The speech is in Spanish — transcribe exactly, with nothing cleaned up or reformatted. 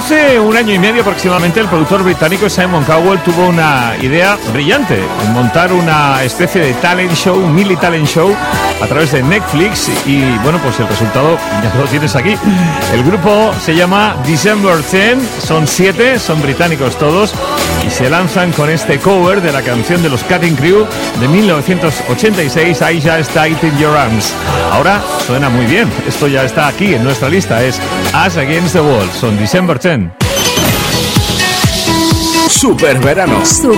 Hace un año y medio aproximadamente el productor británico Simon Cowell tuvo una idea brillante, montar una especie de talent show, un mini talent show a través de Netflix y bueno, pues el resultado ya lo tienes aquí. El grupo se llama December ten, son siete, son británicos todos y se lanzan con este cover de la canción de los Cutting Crew de mil novecientos ochenta y seis, I Just Died in Your Arms. Ahora suena muy bien, esto ya está aquí en nuestra lista, es Us Against the Wall, son December ten. Super verano.